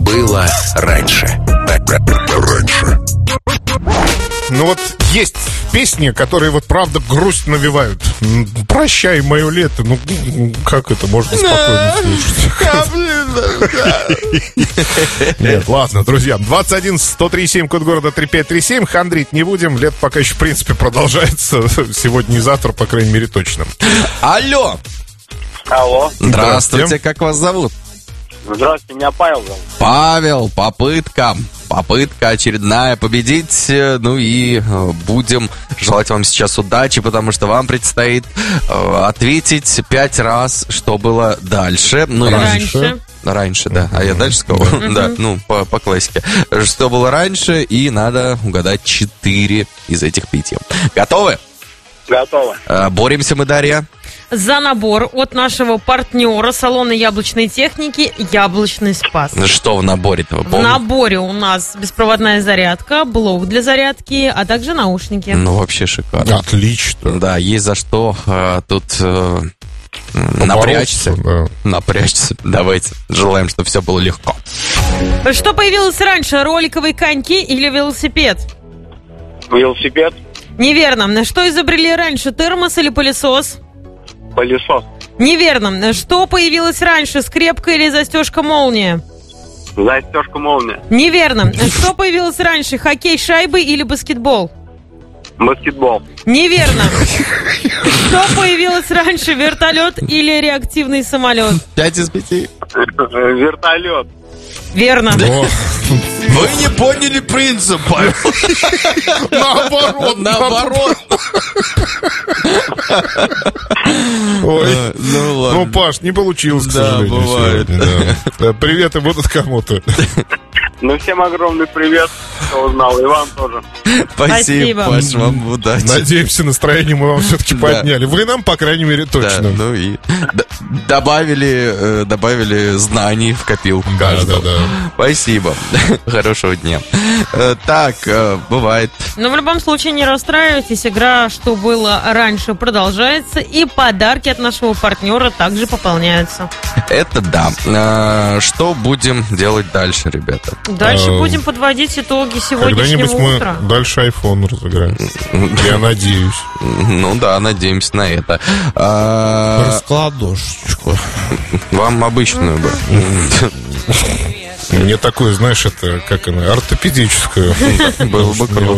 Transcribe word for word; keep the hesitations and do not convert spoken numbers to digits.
было раньше. Раньше. Ну вот есть песни, которые вот правда грусть навевают. Прощай, мое лето. Ну как это можно спокойно слушать? Нет, ладно, друзья. двадцать один сто три семь, код города три пять три семь. Хандрить не будем. Лето пока еще в принципе продолжается. Сегодня и завтра, по крайней мере, точно. Алло. Алло. Здравствуйте, как вас зовут? Здравствуйте, меня Павел зовут. Павел, попытка. Попытка очередная победить. Ну и будем желать вам сейчас удачи, потому что вам предстоит э, ответить пять раз, что было дальше. Ну, раньше. И... Раньше, да. А я дальше сказал? Да, ну, по, по классике. Что было раньше, и надо угадать четыре из этих пяти. Готовы? Готовы. Э, боремся мы, Дарья. За набор от нашего партнера салона яблочной техники «Яблочный спас». Что в наборе-то? Вы В помните? наборе у нас беспроводная зарядка, блок для зарядки, а также наушники. Ну, вообще шикарно. Отлично. Да, есть за что э, тут э, напрячься. Да. Напрячься. Давайте желаем, чтобы все было легко. Что появилось раньше, роликовые коньки или велосипед? Велосипед, Неверно. Что изобрели раньше, термос или пылесос? пылесос, Неверно. Что появилось раньше, скрепка или застежка молния? застежка молния, Неверно. Что появилось раньше, хоккей шайбы или баскетбол? баскетбол, Неверно. Что появилось раньше, вертолет или реактивный самолет? Пять из пяти. вертолет, Верно. О, Вы не поняли принцип, Павел. наоборот, Наоборот. Ой. Ну ладно. Ну, Паш, не получилось, к Да, сожалению, бывает. сегодня, да. Приветы будут кому-то. Ну, всем огромный привет, кто узнал, и вам тоже. Спасибо, Спасибо. Паш, вам удачи. Надеемся, настроение мы вам все-таки Да. подняли. Вы нам, по крайней мере, Да, точно. ну и д- добавили, э, добавили знаний в копилку Да, каждого. да, да. Спасибо. Хорошего дня. Э, Так, э, бывает. Но в любом случае не расстраивайтесь. Игра «Что было раньше» продолжается. И подарки от нашего партнера также пополняются. Это да. Э, Что будем делать дальше, ребята? Дальше А, будем подводить итоги Когда-нибудь сегодняшнего мы утра. дальше iPhone разыграем. Я надеюсь. Ну да, надеемся на это. А, Раскладушечку. Вам обычную бы. Мне такое, знаешь, это, как она, ортопедическую. Было бы круто.